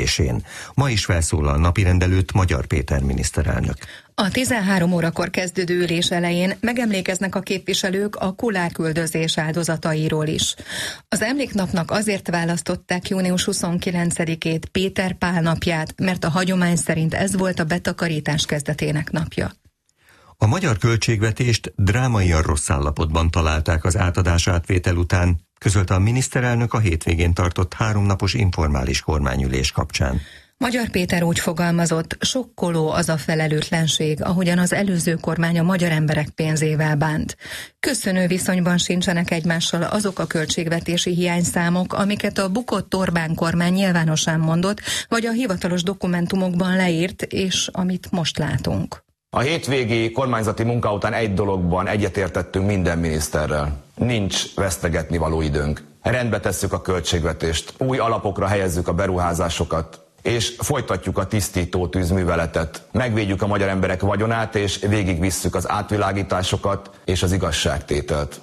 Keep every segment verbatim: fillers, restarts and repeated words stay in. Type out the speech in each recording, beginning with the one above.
ülésén. Ma is felszólal napirendelőtt Magyar Péter miniszterelnök. A tizenhárom órakor kezdődő ülés elején megemlékeznek a képviselők a kulárküldözés áldozatairól is. Az emléknapnak azért választották június huszonkilencedikét, Péter Pál napját, mert a hagyomány szerint ez volt a betakarítás kezdetének napja. A magyar költségvetést drámaian rossz állapotban találták az átadás átvétel után, közölte a miniszterelnök a hétvégén tartott háromnapos informális kormányülés kapcsán. Magyar Péter úgy fogalmazott, sokkoló az a felelőtlenség, ahogyan az előző kormány a magyar emberek pénzével bánt. Köszönő viszonyban sincsenek egymással azok a költségvetési hiányszámok, amiket a bukott Orbán kormány nyilvánosan mondott, vagy a hivatalos dokumentumokban leírt, és amit most látunk. A hétvégi kormányzati munka után egy dologban egyetértettünk minden miniszterrel. Nincs vesztegetni való időnk. Rendbe tesszük a költségvetést, új alapokra helyezzük a beruházásokat, és folytatjuk a tisztító tűzműveletet. Megvédjük a magyar emberek vagyonát, és végigvisszük az átvilágításokat és az igazságtételt.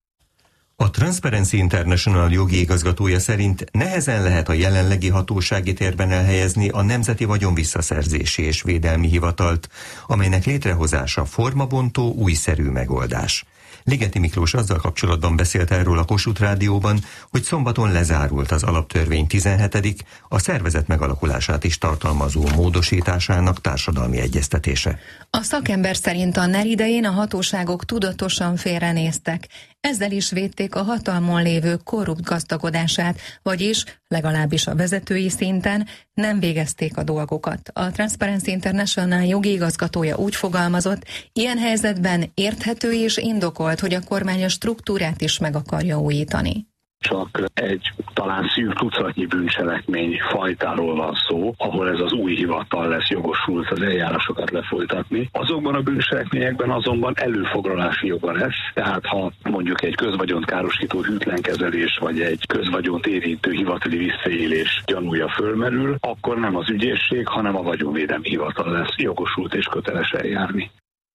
A Transparency International jogi igazgatója szerint nehezen lehet a jelenlegi hatósági térben elhelyezni a Nemzeti Vagyonvisszaszerzési és Védelmi Hivatalt, amelynek létrehozása formabontó, újszerű megoldás. Ligeti Miklós azzal kapcsolatban beszélt erről a Kossuth Rádióban, hogy szombaton lezárult az alaptörvény tizenhetedik, a szervezet megalakulását is tartalmazó módosításának társadalmi egyeztetése. A szakember szerint a NER idején a hatóságok tudatosan félrenéztek. Ezzel is védték a hatalmon lévő korrupt gazdagodását, vagyis legalábbis a vezetői szinten nem végezték a dolgokat. A Transparency International jogi igazgatója úgy fogalmazott, ilyen helyzetben érthető és indokolt, hogy a kormány a struktúrát is meg akarja újítani. Csak egy talán szűk tucatnyi bűncselekmény fajtáról van szó, ahol ez az új hivatal lesz jogosult az eljárásokat lefolytatni. Azokban a bűncselekményekben azonban előfoglalási joga lesz, tehát ha mondjuk egy közvagyont károsító hűtlenkezelés vagy egy közvagyont érintő hivatali visszaélés gyanúja fölmerül, akkor nem az ügyészség, hanem a vagyonvédelmi hivatal lesz jogosult és köteles eljárni.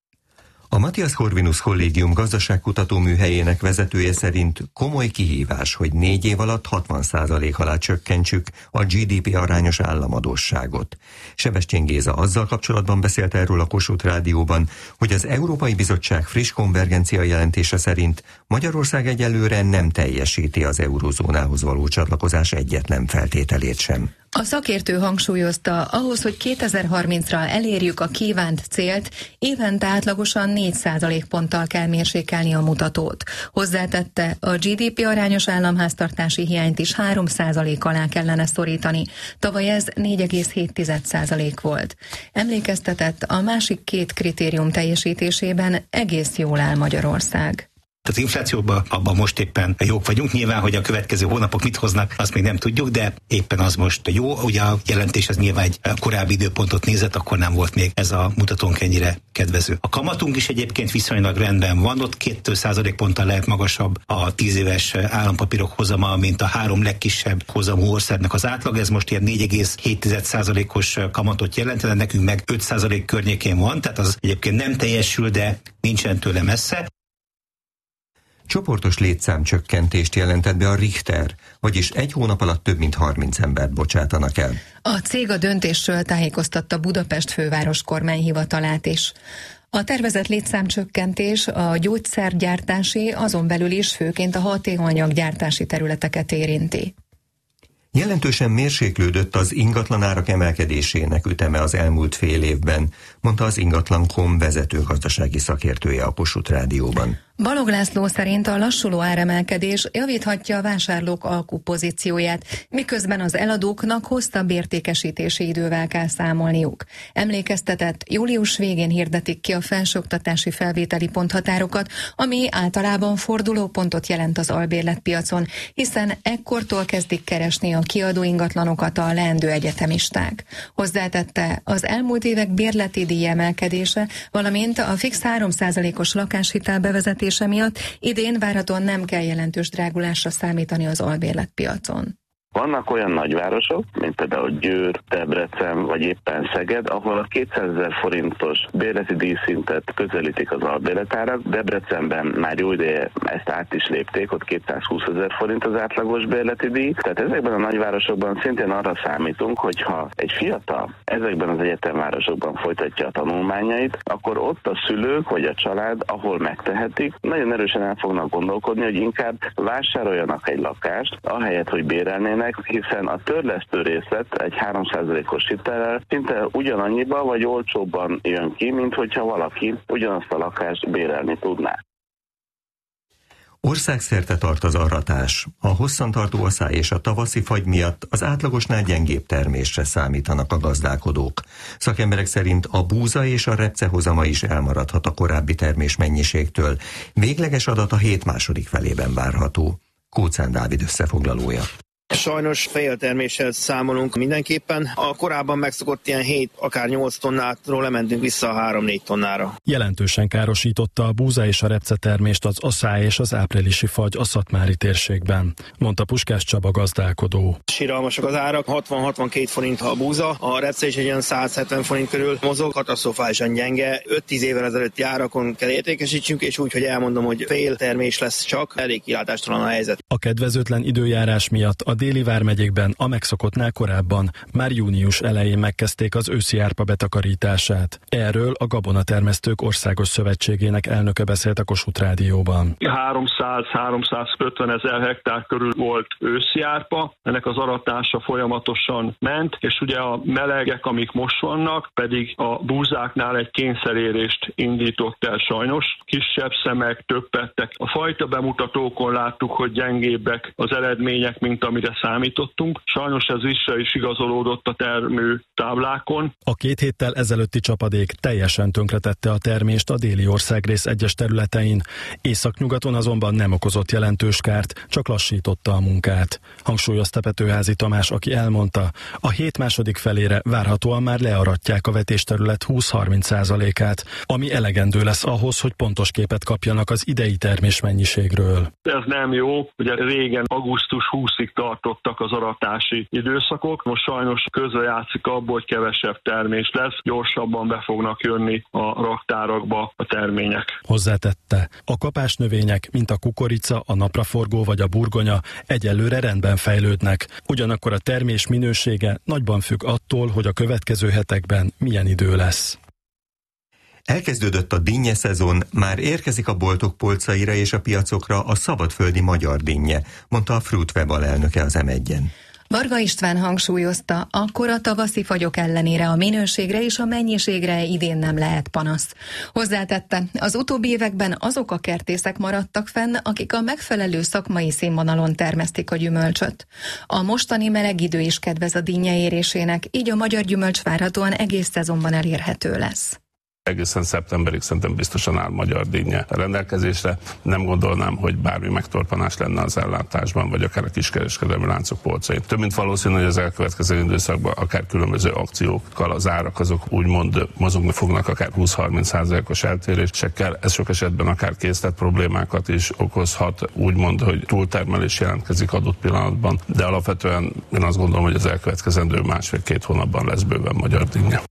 A Matthias Corvinus Kollégium gazdaságkutató műhelyének vezetője szerint komoly kihívás, hogy négy év alatt hatvan százalék alá csökkentsük a gé dé pé arányos államadósságot. Sebestyén Géza azzal kapcsolatban beszélt erről a Kossuth Rádióban, hogy az Európai Bizottság friss konvergencia jelentése szerint Magyarország egyelőre nem teljesíti az eurózónához való csatlakozás egyetlen feltételét sem. A szakértő hangsúlyozta, ahhoz, hogy kétezer-harmincra elérjük a kívánt célt, évente átlagosan négy százalékponttal kell mérsékelni a mutatót. Hozzátette, a gé dé pé arányos államháztartási hiányt is három százalék alá kellene szorítani. Tavaly ez négy egész hét százalék volt. Emlékeztetett, a másik két kritérium teljesítésében egész jól áll Magyarország. Az inflációban abban most éppen jók vagyunk. Nyilván, hogy a következő hónapok mit hoznak, azt még nem tudjuk, de éppen az most jó. Ugye a jelentés az nyilván egy korábbi időpontot nézett, akkor nem volt még ez a mutatónk ennyire kedvező. A kamatunk is egyébként viszonylag rendben van, ott két százalékponttal lehet magasabb a tíz éves állampapírok hozama, mint a három legkisebb hozamú országnak az átlag. Ez most ilyen négy egész hét százalékos kamatot jelentene, nekünk meg öt százalék környékén van, tehát az egyébként nem teljesül, de nincsen tőle messze. Csoportos létszámcsökkentést jelentett be a Richter, vagyis egy hónap alatt több mint harminc embert bocsátanak el. A cég a döntésről tájékoztatta Budapest főváros kormányhivatalát is. A tervezett létszámcsökkentés a gyógyszergyártási, azon belül is főként a hatékonyanyaggyártási területeket érinti. Jelentősen mérséklődött az ingatlanárak emelkedésének üteme az elmúlt fél évben, mondta az ingatlan pont com vezető gazdasági szakértője a Kossuth Rádióban. Balog László szerint a lassuló áremelkedés javíthatja a vásárlók alkupozícióját, miközben az eladóknak hosszabb értékesítési idővel kell számolniuk. Emlékeztetett, július végén hirdetik ki a felsőoktatási felvételi ponthatárokat, ami általában fordulópontot jelent az albérletpiacon, hiszen ekkortól kezdik keresni a kiadó ingatlanokat a leendő egyetemisták. Hozzátette, az elmúlt évek bérleti díj emelkedése, valamint a fix három százalékos lakáshitel bevezetése miatt idén várhatóan nem kell jelentős drágulásra számítani az albérletpiacon. Vannak olyan nagyvárosok, mint például Győr, Debrecen vagy éppen Szeged, ahol a kétszázezer forintos bérleti díjszintet közelítik az albérletárak. Debrecenben már jó ideje ezt át is lépték, ott kétszázhúszezer forint az átlagos bérleti díj. Tehát ezekben a nagyvárosokban szintén arra számítunk, hogyha egy fiatal ezekben az egyetemvárosokban folytatja a tanulmányait, akkor ott a szülők vagy a család, ahol megtehetik, nagyon erősen el fognak gondolkodni, hogy inkább vásároljanak egy lakást, ahelyett, hogy bérelnének, hiszen a törlesztő részlet egy három százalékos hitelrel szinte ugyanannyiba vagy olcsóbban jön ki, mint hogyha valaki ugyanazt a lakást bérelni tudná. Országszerte tart az aratás. A hosszantartó aszály és a tavaszi fagy miatt az átlagosnál gyengébb termésre számítanak a gazdálkodók. Szakemberek szerint a búza és a repce hozama is elmaradhat a korábbi termésmennyiségtől. Végleges adat a hét második felében várható. Kóczán Dávid összefoglalója. Sajnos félterméssel számolunk mindenképpen. A korábban megszokott ilyen hét, akár nyolc tonnátról lementünk vissza a három-négy tonnára. Jelentősen károsította a búza és a repce termést az aszály és az áprilisi fagy a szatmári térségben, mondta Puskás Csaba gazdálkodó. Siralmasak az árak, hatvan-hatvankét forint a búza, a repce is egy olyan száz hetven forint körül mozog, katasztrofálisan gyenge. öt-tíz évvel ezelőtti árakon kell értékesítsünk, és úgy, hogy elmondom, hogy fél termés lesz csak, elég kilátástalan a helyzet. A kedvezőtlen időjárás miatt a déli vármegyékben a megszokottnál korábban, már június elején megkezdték az őszi árpa betakarítását. Erről a Gabonatermesztők Országos Szövetségének elnöke beszélt a Kossuth Rádióban. háromszáz-háromszázötven ezer hektár körül volt őszi árpa, ennek az aratása folyamatosan ment, és ugye a melegek, amik most vannak, pedig a búzáknál egy kényszerérést indított el sajnos. Kisebb szemek, többettek. A fajta bemutatókon láttuk, hogy gyengébbek az eredmények, mint amire számítottunk. Sajnos ez vissza is igazolódott a termő táblákon. A két héttel ezelőtti csapadék teljesen tönkretette a termést a déli országrész egyes területein. Északnyugaton azonban nem okozott jelentős kárt, csak lassította a munkát. Hangsúlyozta Petőházy Tamás, aki elmondta, a hét második felére várhatóan már learatják a vetésterület húsz-harminc százalékát, ami elegendő lesz ahhoz, hogy pontos képet kapjanak az idei termésmennyiségről. Ez nem jó, ugye régen augusztus huszadikán tartottak az aratási időszakok, most sajnos közrejátszik abból, hogy kevesebb termés lesz, gyorsabban be fognak jönni a raktárakba a termények. Hozzátette, a kapásnövények, mint a kukorica, a napraforgó vagy a burgonya egyelőre rendben fejlődnek, ugyanakkor a termés minősége nagyban függ attól, hogy a következő hetekben milyen idő lesz. Elkezdődött a dinnye szezon, már érkezik a boltok polcaira és a piacokra a szabadföldi magyar dinnye, mondta a Fruitweb alelnöke az em egyen. Varga István hangsúlyozta, akkor a tavaszi fagyok ellenére a minőségre és a mennyiségre idén nem lehet panasz. Hozzátette, az utóbbi években azok a kertészek maradtak fenn, akik a megfelelő szakmai színvonalon termesztik a gyümölcsöt. A mostani meleg idő is kedvez a dinnye érésének, így a magyar gyümölcs várhatóan egész szezonban elérhető lesz. Egészen szeptemberig szerintem biztosan áll magyar dinnye a rendelkezésre. Nem gondolnám, hogy bármi megtorpanás lenne az ellátásban, vagy akár a kiskereskedelmi láncok polcain. Több mint valószínű, hogy az elkövetkező időszakban akár különböző akciókkal az árak azok úgymond mozogni fognak, akár húsz-harminc százalékos eltérésekkel. Ez sok esetben akár készlet problémákat is okozhat, úgymond, hogy túltermelés jelentkezik adott pillanatban, de alapvetően én azt gondolom, hogy az elkövetkezendő másfél-két hónapban lesz bőven magyar dinnye.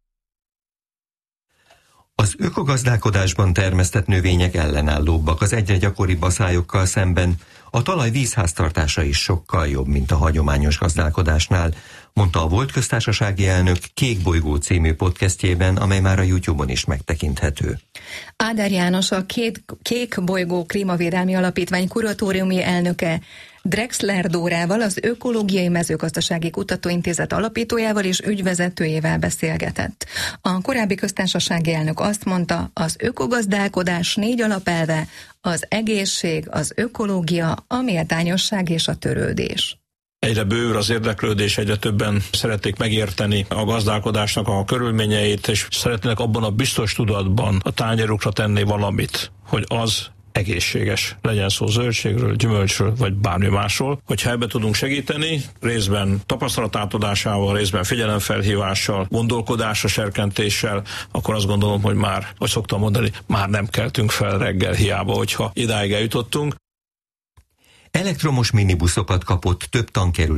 Az ökogazdálkodásban termesztett növények ellenállóbbak az egyre gyakoribb aszályokkal szemben, a talaj vízháztartása is sokkal jobb, mint a hagyományos gazdálkodásnál, mondta a volt köztársasági elnök Kék bolygó című podcastjében, amely már a YouTube-on is megtekinthető. Áder János, a Két, Kék bolygó klímavédelmi alapítvány kuratóriumi elnöke Drexler Dórával, az Ökológiai Mezőgazdasági Kutatóintézet alapítójával és ügyvezetőjével beszélgetett. A korábbi köztársasági elnök azt mondta, az ökogazdálkodás négy alapelve, az egészség, az ökológia, a méltányosság és a törődés. Egyre bővül az érdeklődés, egyre többen szeretnék megérteni a gazdálkodásnak a körülményeit, és szeretnének abban a biztos tudatban a tányérukra tenni valamit, hogy az egészséges, legyen szó zöldségről, gyümölcsről, vagy bármi másról. Hogyha ebbe tudunk segíteni, részben tapasztalatátadásával, részben figyelemfelhívással, gondolkodásra serkentéssel, akkor azt gondolom, hogy már, ahogy szoktam mondani, már nem keltünk fel reggel hiába, hogyha idáig eljutottunk. Elektromos minibuszokat kapott több tankerület.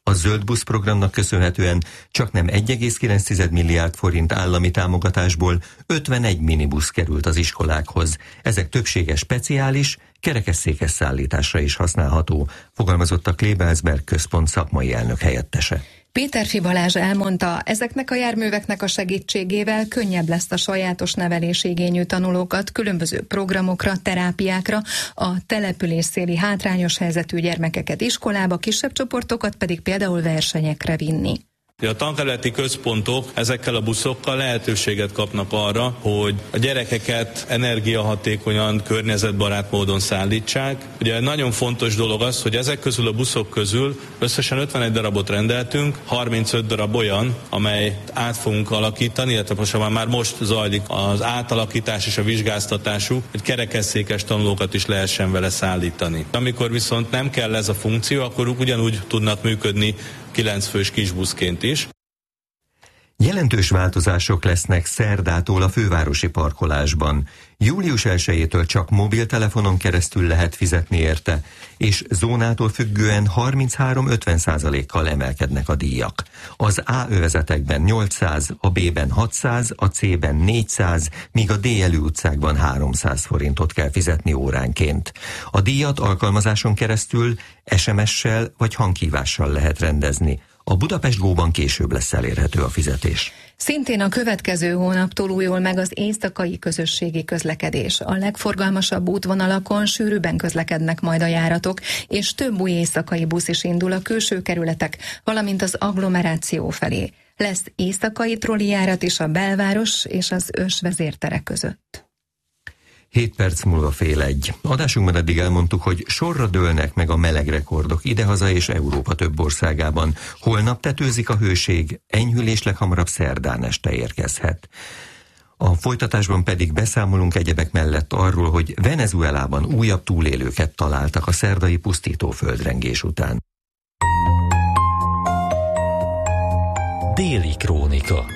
A zöld busz programnak köszönhetően csak nem egy egész kilenc milliárd forint állami támogatásból ötvenegy minibusz került az iskolákhoz. Ezek többsége speciális, kerekesszékes szállításra is használható, fogalmazott a Klebelsberg központ szakmai elnök helyettese. Péterfi Balázs elmondta, ezeknek a járműveknek a segítségével könnyebb lesz a sajátos nevelési igényű tanulókat különböző programokra, terápiákra, a településszéli hátrányos helyzetű gyermekeket iskolába, kisebb csoportokat pedig például versenyekre vinni. A tanterületi központok ezekkel a buszokkal lehetőséget kapnak arra, hogy a gyerekeket energiahatékonyan, környezetbarát módon szállítsák. Ugye nagyon fontos dolog az, hogy ezek közül a buszok közül összesen ötvenegy darabot rendeltünk, harmincöt darab olyan, amely át fogunk alakítani, illetve most már most zajlik az átalakítás és a vizsgáztatásuk, hogy kerekesszékes tanulókat is lehessen vele szállítani. Amikor viszont nem kell ez a funkció, akkor ugyanúgy tudnak működni kilenc fős kisbuszként is. Jelentős változások lesznek szerdától a fővárosi parkolásban. július elsejétől csak mobiltelefonon keresztül lehet fizetni érte, és zónától függően harminchárom-ötven százalékkal emelkednek a díjak. Az A övezetekben nyolcszáz, a B-ben hatszáz, a C-ben négyszáz, míg a D-jelű utcákban háromszáz forintot kell fizetni óránként. A díjat alkalmazáson keresztül es em es-sel vagy hangkívással lehet rendezni. A Budapest Go-ban később lesz elérhető a fizetés. Szintén a következő hónaptól újul meg az éjszakai közösségi közlekedés. A legforgalmasabb útvonalakon sűrűbben közlekednek majd a járatok, és több új éjszakai busz is indul a külső kerületek, valamint az agglomeráció felé. Lesz éjszakai trollijárat is a belváros és az ős vezérterek között. hét perc múlva fél egy. Adásunkban eddig elmondtuk, hogy sorra dőlnek meg a meleg rekordok idehaza és Európa több országában. Holnap tetőzik a hőség, enyhülés leghamarabb szerdán este érkezhet. A folytatásban pedig beszámolunk egyebek mellett arról, hogy Venezuelában újabb túlélőket találtak a szerdai pusztító földrengés után. Déli krónika.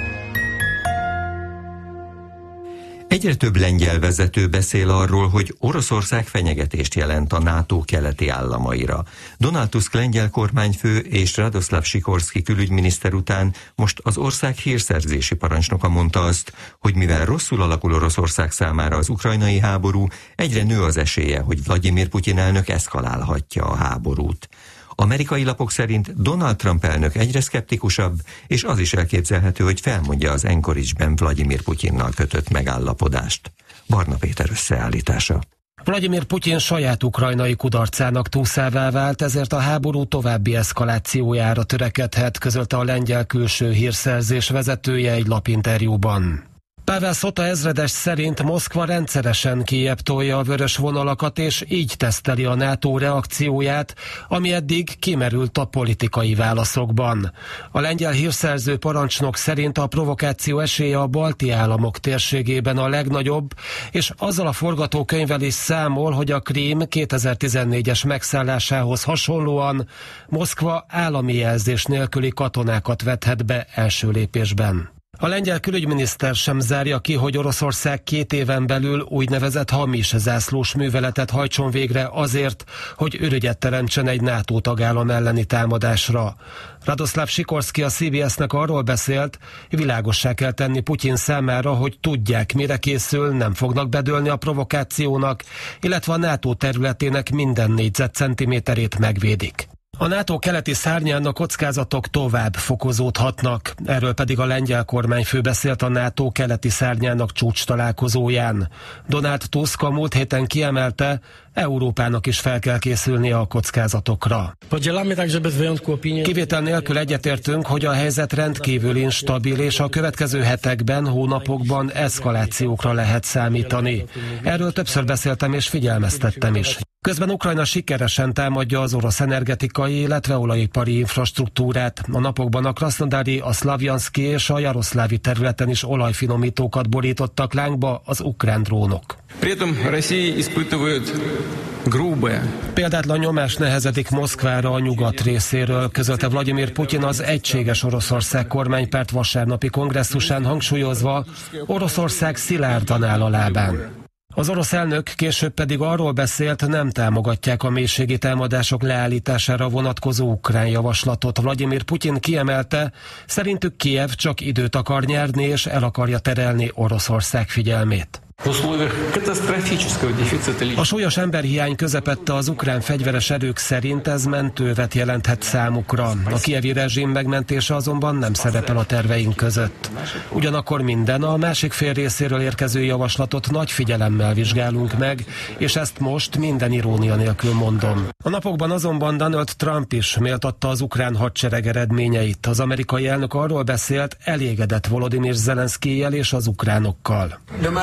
Egyre több lengyel vezető beszél arról, hogy Oroszország fenyegetést jelent a NATO keleti államaira. Donald Tusk lengyel kormányfő és Radoslav Sikorski külügyminiszter után most az ország hírszerzési parancsnoka mondta azt, hogy mivel rosszul alakul Oroszország számára az ukrajnai háború, egyre nő az esélye, hogy Vladimir Putyin elnök eszkalálhatja a háborút. Amerikai lapok szerint Donald Trump elnök egyre szkeptikusabb, és az is elképzelhető, hogy felmondja az Anchorage-ben Vladimir Putyinnal kötött megállapodást. Barna Péter összeállítása. Vladimir Putyin saját ukrajnai kudarcának túszává vált, ezért a háború további eszkalációjára törekedhet, közölte a lengyel külső hírszerzés vezetője egy lapinterjúban. Pavel Szota ezredes szerint Moszkva rendszeresen kijebb tolja a vörös vonalakat, és így teszteli a NATO reakcióját, ami eddig kimerült a politikai válaszokban. A lengyel hírszerző parancsnok szerint a provokáció esélye a balti államok térségében a legnagyobb, és azzal a forgatókönyvvel is számol, hogy a Krím kétezer-tizennégyes megszállásához hasonlóan Moszkva állami jelzés nélküli katonákat vethet be első lépésben. A lengyel külügyminiszter sem zárja ki, hogy Oroszország két éven belül úgynevezett hamis zászlós műveletet hajtson végre azért, hogy ürügyet teremtsen egy NATO tagállam elleni támadásra. Radoslav Sikorski a cé bé es-nek arról beszélt, világossá kell tenni Putyin számára, hogy tudják, mire készül, nem fognak bedőlni a provokációnak, illetve a NATO területének minden négyzetcentiméterét megvédik. A NATO keleti szárnyán a kockázatok tovább fokozódhatnak, erről pedig a lengyel kormányfő beszélt a NATO keleti szárnyának csúcs találkozóján. Donald Tusk a múlt héten kiemelte, Európának is fel kell készülnie a kockázatokra. Kivétel nélkül egyetértünk, hogy a helyzet rendkívül instabil, és a következő hetekben, hónapokban eszkalációkra lehet számítani. Erről többször beszéltem és figyelmeztettem is. Közben Ukrajna sikeresen támadja az orosz energetikai, illetve olajipari infrastruktúrát. A napokban a Krasznodári, a Szlavjanszki és a Jaroszlávi területen is olajfinomítókat borítottak lángba az ukrán drónok. Példátlan nyomás nehezedik Moszkvára a nyugat részéről, közölte Vladimir Putyin az Egységes Oroszország kormánypárt vasárnapi kongresszusán, hangsúlyozva, Oroszország szilárdan áll a lábán. Az orosz elnök később pedig arról beszélt, nem támogatják a mélységi támadások leállítására vonatkozó ukrán javaslatot. Vladimir Putyin kiemelte, szerintük Kijev csak időt akar nyerni és el akarja terelni Oroszország figyelmét. A súlyos emberhiány közepette az ukrán fegyveres erők szerint ez mentővet jelenthet számukra. A kijevi rezsim megmentése azonban nem szerepel a terveink között. Ugyanakkor minden a másik fél részéről érkező javaslatot nagy figyelemmel vizsgálunk meg, és ezt most minden irónia nélkül mondom. A napokban azonban Donald Trump is méltatta az ukrán hadsereg eredményeit. Az amerikai elnök arról beszélt, elégedett Volodymyr Zelenszkijjel és az ukránokkal.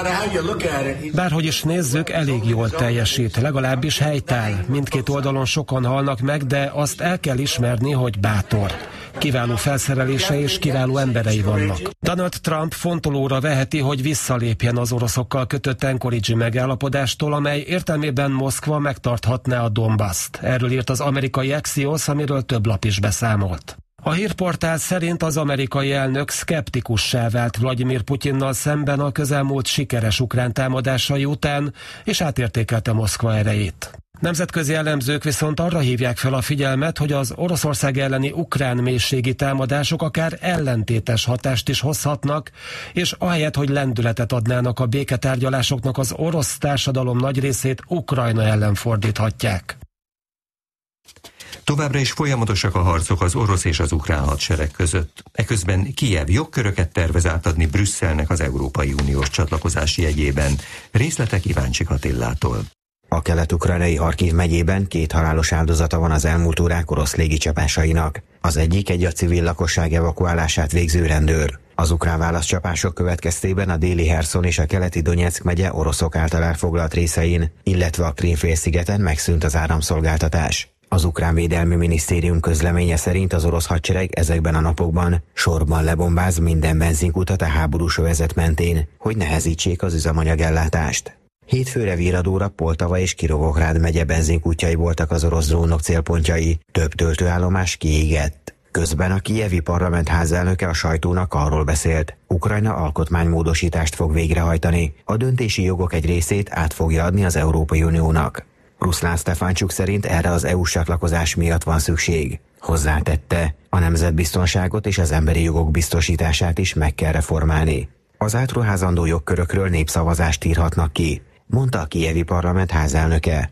Bárhogy is nézzük, elég jól teljesít, legalábbis helytáll. Mindkét oldalon sokan halnak meg, de azt el kell ismerni, hogy bátor. Kiváló felszerelése és kiváló emberei vannak. Donald Trump fontolóra veheti, hogy visszalépjen az oroszokkal kötött Anchorage-i megállapodástól, amely értelmében Moszkva megtarthatná a Donbaszt. Erről írt az amerikai Axios, amiről több lap is beszámolt. A hírportál szerint az amerikai elnök szkeptikussá vált Vladimir Putyinnal szemben a közelmúlt sikeres ukrán támadásai után, és átértékelte Moszkva erejét. Nemzetközi elemzők viszont arra hívják fel a figyelmet, hogy az Oroszország elleni ukrán mélységi támadások akár ellentétes hatást is hozhatnak, és ahelyett, hogy lendületet adnának a béketárgyalásoknak, az orosz társadalom nagy részét Ukrajna ellen fordíthatják. Továbbra is folyamatosak a harcok az orosz és az ukrán hadsereg között. Eközben Kijev jogköröket tervez átadni Brüsszelnek az Európai Uniós csatlakozási jegyében. Részletek Iváncsik Attillától. A kelet-ukrajnai Harkiv megyében két halálos áldozata van az elmúlt órák orosz légicsapásainak. Az egyik egy a civil lakosság evakuálását végző rendőr. Az ukrán válaszcsapások következtében a déli Herszon és a keleti Donyeck megye oroszok által elfoglalt részein, illetve a Krím-félszigeten megszűnt az áramszolgáltatás. Az ukrán védelmi minisztérium közleménye szerint az orosz hadsereg ezekben a napokban sorban lebombáz minden benzinkutat a háborús övezet mentén, hogy nehezítsék az üzemanyagellátást. Hétfőre Víradóra, Poltava és Kirovográd megye benzinkútjai voltak az orosz drónok célpontjai, több töltőállomás kiégett. Közben a kijevi parlament házelnöke a sajtónak arról beszélt, Ukrajna alkotmánymódosítást fog végrehajtani, a döntési jogok egy részét át fogja adni az Európai Uniónak. Ruszlán Stefáncsuk szerint erre az é u-s csatlakozás miatt van szükség. Hozzátette, a nemzetbiztonságot és az emberi jogok biztosítását is meg kell reformálni. Az átruházandó jogkörökről népszavazást írhatnak ki, mondta a kijevi parlament házelnöke.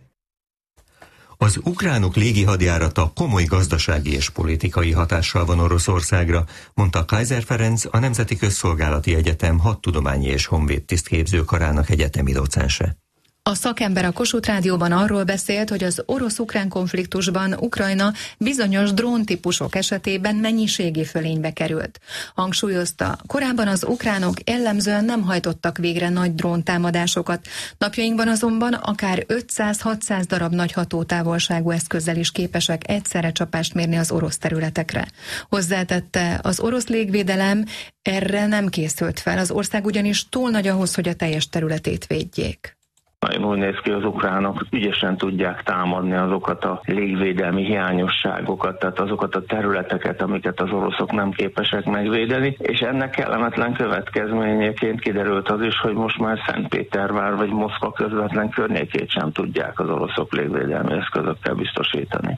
Az ukránok légi hadjárata komoly gazdasági és politikai hatással van Oroszországra, mondta Kaiser Ferenc, a Nemzeti Közszolgálati Egyetem hadtudományi és honvéd tisztképzőkarának egyetemi docense. A szakember a Kossuth Rádióban arról beszélt, hogy az orosz-ukrán konfliktusban Ukrajna bizonyos dróntípusok esetében mennyiségi fölénybe került. Hangsúlyozta, korábban az ukránok jellemzően nem hajtottak végre nagy dróntámadásokat, napjainkban azonban akár ötszáz-hatszáz darab nagy hatótávolságú eszközzel is képesek egyszerre csapást mérni az orosz területekre. Hozzátette, az orosz légvédelem erre nem készült fel, az ország ugyanis túl nagy ahhoz, hogy a teljes területét védjék. Nagyon úgy néz ki, az ukránok ügyesen tudják támadni azokat a légvédelmi hiányosságokat, tehát azokat a területeket, amiket az oroszok nem képesek megvédeni, és ennek kellemetlen következményeként kiderült az is, hogy most már Szentpétervár vagy Moszkva közvetlen környékét sem tudják az oroszok légvédelmi eszközökkel biztosítani.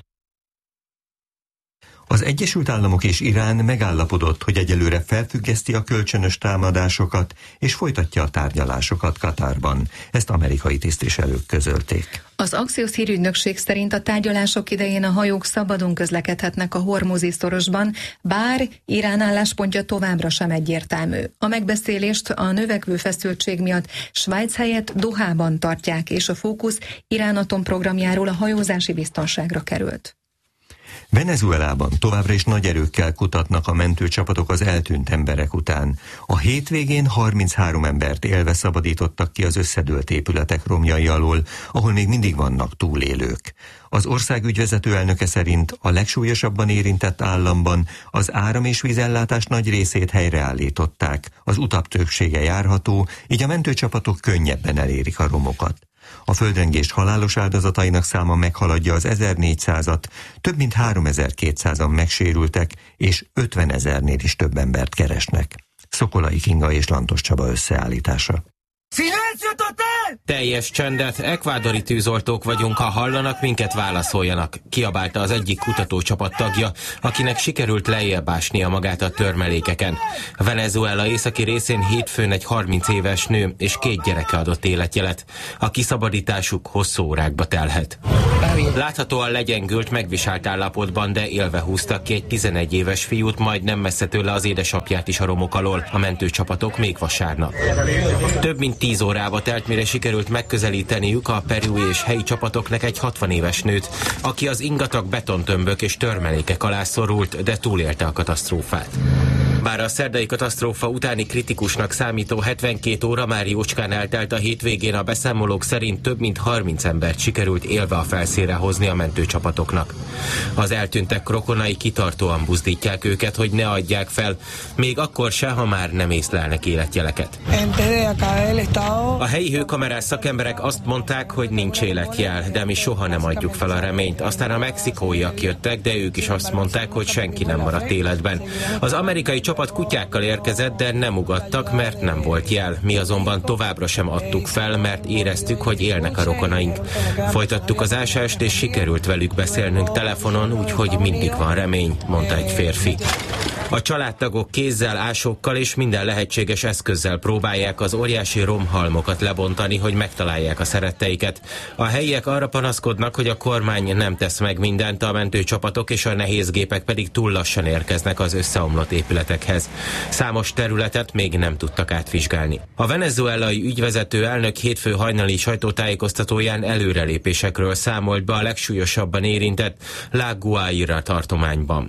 Az Egyesült Államok és Irán megállapodott, hogy egyelőre felfüggeszti a kölcsönös támadásokat és folytatja a tárgyalásokat Katarban. Ezt amerikai tisztviselők közölték. Az Axios hírügynökség szerint a tárgyalások idején a hajók szabadon közlekedhetnek a Hormuzi szorosban, bár Irán álláspontja továbbra sem egyértelmű. A megbeszélést a növekvő feszültség miatt Svájc helyett Dohában tartják, és a fókusz Irán atomprogramjáról a hajózási biztonságra került. Venezuelában továbbra is nagy erőkkel kutatnak a mentőcsapatok az eltűnt emberek után. A hétvégén harminchárom embert élve szabadítottak ki az összedőlt épületek romjai alól, ahol még mindig vannak túlélők. Az ország ügyvezető elnöke szerint a legsúlyosabban érintett államban az áram- és vízellátás nagy részét helyreállították, az utak többsége járható, így a mentőcsapatok könnyebben elérik a romokat. A földrengés halálos áldozatainak száma meghaladja az ezernégyszázat, több mint háromezer-kétszázan megsérültek, és ötvenezernél is több embert keresnek. Szokolai Kinga és Lantos Csaba összeállítása. Silencio total! Teljes csendet, ekvádori tűzoltók vagyunk, ha hallanak, minket válaszoljanak, kiabálta az egyik kutatócsapat tagja, akinek sikerült lejjebb ásnia magát a törmelékeken. Venezuela északi részén hétfőn egy harminc éves nő és két gyereke adott életjelet. A kiszabadításuk hosszú órákba telhet. Láthatóan legyengült, megviselt állapotban, de élve húztak ki egy tizenegy éves fiút, majd nem messze tőle az édesapját is a romok alól, a mentőcsapatok még vasárnap. Több mint tíz órába telt, mire sikerült megközelíteniük a perui és helyi csapatoknak egy hatvan éves nőt, aki az ingatag betontömbök és törmelékek alá szorult, de túlélte a katasztrófát. Bár a szerdai katasztrófa utáni kritikusnak számító hetvenkét óra már jócskán eltelt, a hétvégén a beszámolók szerint több mint harminc embert sikerült élve a felszínre hozni a mentőcsapatoknak. Az eltűntek rokonai kitartóan buzdítják őket, hogy ne adják fel, még akkor se, ha már nem észlelnek életjeleket. A helyi hőkamerás szakemberek azt mondták, hogy nincs életjel, de mi soha nem adjuk fel a reményt. Aztán a mexikóiak jöttek, de ők is azt mondták, hogy senki nem maradt életben. Az amerikai csapat kutyákkal érkezett, de nem ugattak, mert nem volt jel. Mi azonban továbbra sem adtuk fel, mert éreztük, hogy élnek a rokonaink. Folytattuk az ásást, és sikerült velük beszélnünk telefonon, úgyhogy mindig van remény, mondta egy férfi. A családtagok kézzel, ásókkal és minden lehetséges eszközzel próbálják az óriási romhalmokat lebontani, hogy megtalálják a szeretteiket. A helyiek arra panaszkodnak, hogy a kormány nem tesz meg mindent, a mentőcsapatok és a nehézgépek pedig túl lassan érkeznek az összeomlott épületekhez. Számos területet még nem tudtak átvizsgálni. A venezuelai ügyvezető elnök hétfő hajnali sajtótájékoztatóján előrelépésekről számolt be a legsúlyosabban érintett La Guaira tartományban.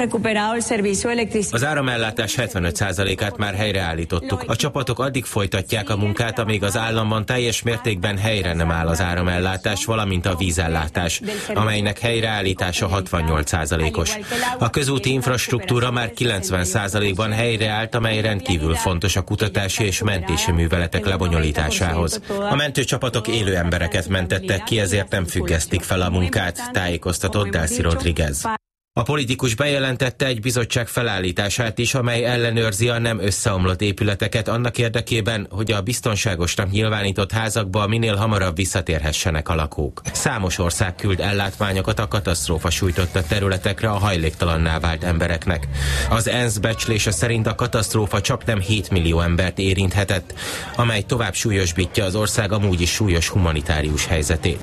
Az áramellátás hetvenöt százalékát már helyreállítottuk. A csapatok addig folytatják a munkát, amíg az államban teljes mértékben helyre nem áll az áramellátás, valamint a vízellátás, amelynek helyreállítása hatvannyolc százalékos. A közúti infrastruktúra már kilencven százalékban helyreállt, amely rendkívül fontos a kutatási és mentési műveletek lebonyolításához. A mentőcsapatok élő embereket mentettek ki, ezért nem függesztik fel a munkát, tájékoztatott Delcy Rodriguez. A politikus bejelentette egy bizottság felállítását is, amely ellenőrzi a nem összeomlott épületeket annak érdekében, hogy a biztonságosnak nyilvánított házakba minél hamarabb visszatérhessenek a lakók. Számos ország küld ellátmányokat a katasztrófa sújtotta területekre a hajléktalanná vált embereknek. Az ENSZ becslése szerint a katasztrófa csaknem hét millió embert érinthetett, amely tovább súlyosbítja az ország amúgy is súlyos humanitárius helyzetét.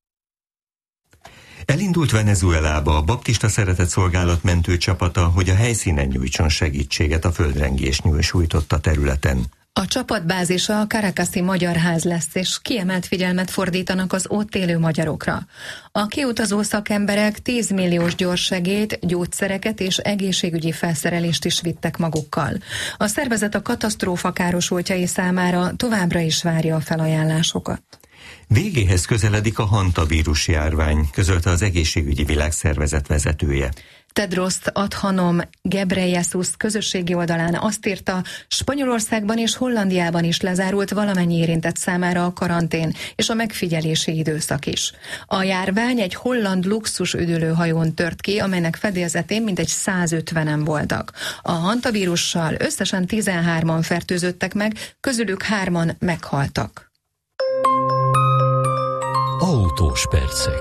Elindult Venezuelába a Baptista Szeretetszolgálat mentőcsapata, hogy a helyszínen nyújtson segítséget a földrengés sújtotta területen. A csapatbázisa a Caracasi Magyar Ház lesz, és kiemelt figyelmet fordítanak az ott élő magyarokra. A kiutazó szakemberek tíz milliós gyorssegélyt, gyógyszereket és egészségügyi felszerelést is vittek magukkal. A szervezet a katasztrófa károsultjai számára továbbra is várja a felajánlásokat. Végéhez közeledik a hantavírus járvány, közölte az Egészségügyi Világszervezet vezetője. Tedros Adhanom Ghebreyesus közösségi oldalán azt írta, Spanyolországban és Hollandiában is lezárult valamennyi érintett számára a karantén és a megfigyelési időszak is. A járvány egy holland luxus üdülőhajón tört ki, amelynek fedélzetén mintegy százötvenen voltak. A hantavírussal összesen tizenhárman fertőzöttek meg, közülük hárman meghaltak. Autós percek.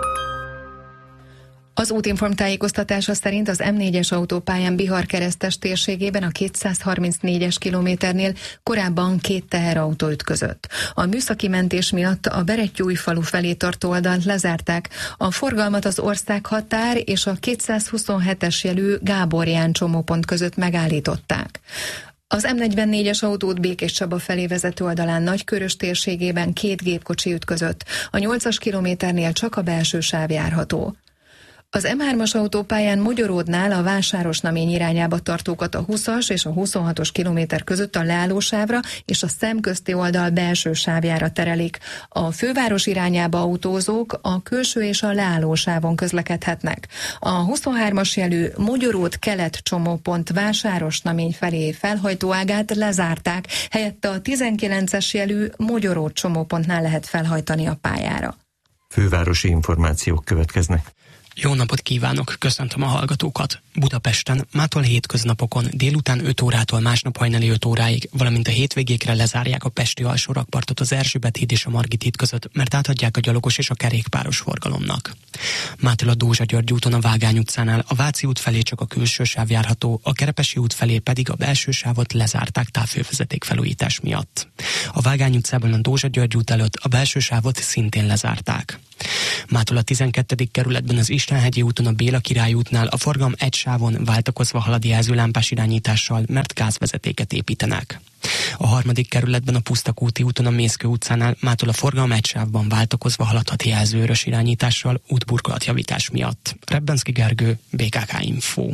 Az Útinform tájékoztatása szerint az em négyes autópályán Bihar-Keresztes térségében a kétszázharmincnégyes kilométernél korábban két teherautó ütközött. A műszaki mentés miatt a Berettyóújfalu felé tartó oldalt lezárták, a forgalmat az országhatár és a kétszázhuszonhetes jelű Gábor-Ján csomópont között megállították. Az em negyvennégyes autóút Békéscsaba felé vezető oldalán Nagykörös térségében két gépkocsi ütközött, a nyolcas kilométernél csak a belső sáv járható. Az em hármas autópályán Mogyoródnál a Vásárosnamény irányába tartókat a húszas és a huszonhatos kilométer között a leállósávra és a szemközti oldal belső sávjára terelik. A főváros irányába autózók a külső és a leállósávon közlekedhetnek. A huszonhármas jelű Mogyoród kelet csomópont Vásárosnamény felé felhajtóágát lezárták, helyette a tizenkilences jelű Mogyoród csomópontnál lehet felhajtani a pályára. Fővárosi információk következnek. Jó napot kívánok, köszöntöm a hallgatókat. Budapesten mától hétköznapokon délután öt órától másnap hajnali öt óráig, valamint a hétvégékre lezárják a pesti alsó rakpartot az Erzsébet híd és a Margit híd között, mert átadják a gyalogos és a kerékpáros forgalomnak. Mától a Dózsa-György úton a Vágány utcánál a Váci út felé csak a külső sáv járható, a Kerepesi út felé pedig a belső sávot lezárták távhővezeték felújítás miatt. A Vágány utcában a Dózsa-György út előtt a belső sávot szintén lezárták. Mától a tizenkettedik kerületben az Istenhegyi úton a Béla Király útnál a forgalom egy sávon váltakozva halad jelzőlámpás irányítással, mert gázvezetéket építenek. A harmadik kerületben a Pusztakúti úton a Mészkő utcánál mától a forgalom egy sávban váltakozva haladhat jelzőörös irányítással útburkolatjavítás miatt. Rebbenszky Gergő, bé ká ká Info.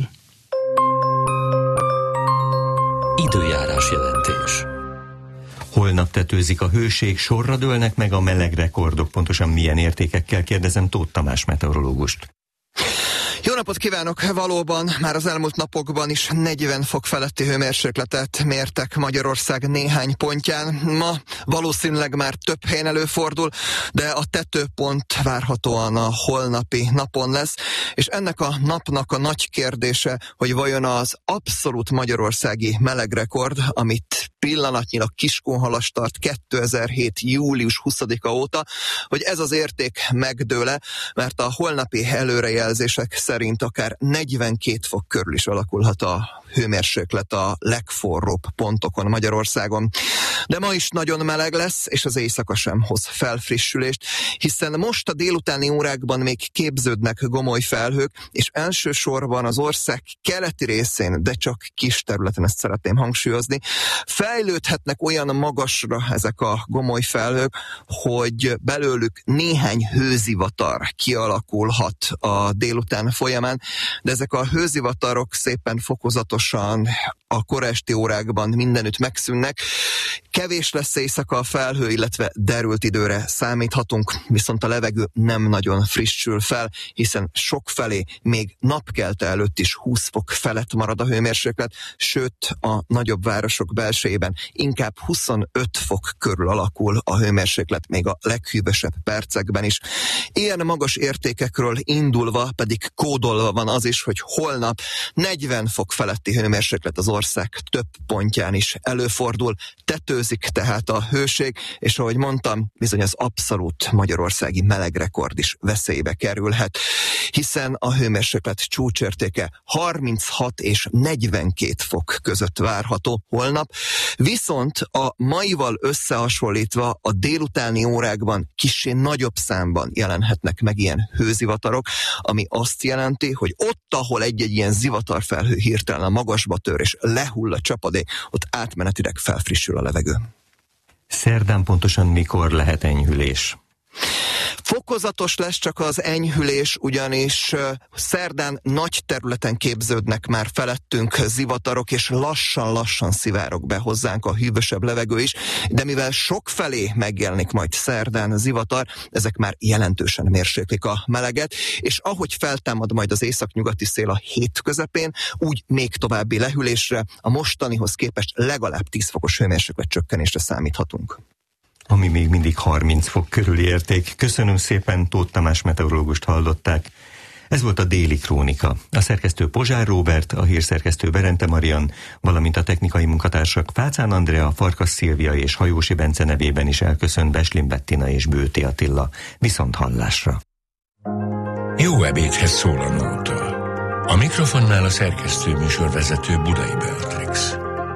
Időjárás jelentés. Holnap tetőzik a hőség, sorra dőlnek meg a meleg rekordok. Pontosan milyen értékekkel, kérdezem Tóth Tamás meteorológust. Jó napot kívánok! Valóban már az elmúlt napokban is negyven fok feletti hőmérsékletet mértek Magyarország néhány pontján. Ma valószínűleg már több helyen előfordul, de a tetőpont várhatóan a holnapi napon lesz, és ennek a napnak a nagy kérdése, hogy vajon az abszolút magyarországi melegrekord, amit pillanatnyilag Kiskunhalas tart kétezer-hét. július huszadika óta, hogy ez az érték megdől-e, mert a holnapi előrejelzések szerint akár negyvenkét fok körül is alakulhat a hőmérséklet a legforróbb pontokon Magyarországon. De ma is nagyon meleg lesz, és az éjszaka sem hoz felfrissülést, hiszen most a délutáni órákban még képződnek gomoly felhők, és elsősorban az ország keleti részén, de csak kis területen, ezt szeretném hangsúlyozni, fejlődhetnek olyan magasra ezek a gomoly felhők, hogy belőlük néhány hőzivatar kialakulhat a délután folyamán, de ezek a hőzivatarok szépen fokozatosan a kora esti órákban mindenütt megszűnnek. Kevés lesz éjszaka a felhő, illetve derült időre számíthatunk, viszont a levegő nem nagyon frissül fel, hiszen sokfelé még napkelte előtt is húsz fok felett marad a hőmérséklet, sőt a nagyobb városok belsejében inkább huszonöt fok körül alakul a hőmérséklet, még a leghűvösebb percekben is. Ilyen magas értékekről indulva pedig kódolva van az is, hogy holnap negyven fok feletti hőmérséklet az ország több pontján is előfordul, tetőzik tehát a hőség, és ahogy mondtam, bizony az abszolút magyarországi melegrekord is veszélybe kerülhet, hiszen a hőmérséklet csúcsértéke harminchat és negyvenkét fok között várható holnap, viszont a maival összehasonlítva a délutáni órákban kissé nagyobb számban jelenhetnek meg ilyen hőzivatarok, ami azt jelenti, hogy ott, ahol egy-egy ilyen zivatarfelhő hirtelen a magasba tör és lehull a csapadék, ott átmenetileg felfrissül a levegő. Szerdán pontosan mikor lehet enyhülés? Fokozatos lesz csak az enyhülés, ugyanis szerdán nagy területen képződnek már felettünk zivatarok, és lassan-lassan szivárog be hozzánk a hűvösebb levegő is, de mivel sokfelé megjelenik majd szerdán zivatar, ezek már jelentősen mérséklik a meleget, és ahogy feltámad majd az északnyugati szél a hét közepén, úgy még további lehűlésre, a mostanihoz képest legalább tíz fokos hőmérséklet csökkenésre számíthatunk. Ami még mindig harminc fok körüli érték. Köszönöm szépen, Tóth Tamás meteorológust hallották. Ez volt a Déli Krónika. A szerkesztő Pozsár Róbert, a hírszerkesztő Berente Marian, valamint a technikai munkatársak Fácán Andrea, Farkas Szilvia és Hajósi Bence nevében is elköszön Beslin Bettina és Bőti Attila. Viszont hallásra. Jó ebédhez szól a nóta. A mikrofonnál a szerkesztő műsorvezető Budai Beatrix.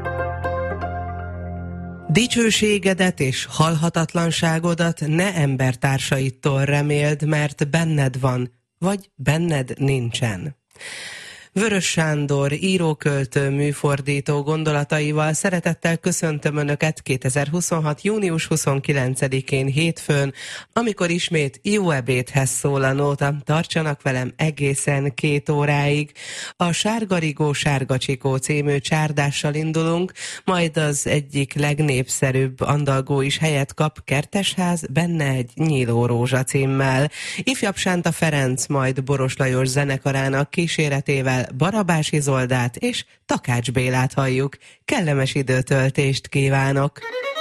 Dicsőségedet és halhatatlanságodat ne embertársaitól reméld, mert benned van, vagy benned nincsen. Vörös Sándor íróköltő műfordító gondolataival szeretettel köszöntöm Önöket kétezer-huszonhat. június huszonkilencedikén hétfőn, amikor ismét jó ebédhez szól a nóta. Tartsanak velem egészen két óráig. A Sárgarigó Sárgacsikó című csárdással indulunk, majd az egyik legnépszerűbb andalgó is helyet kap, Kertesház, benne egy Nyíló Rózsa címmel. Ifjabb Sánta Ferenc, majd Boros Lajos zenekarának kíséretével Barabás Izoldát és Takács Bélát halljuk. Kellemes időtöltést kívánok!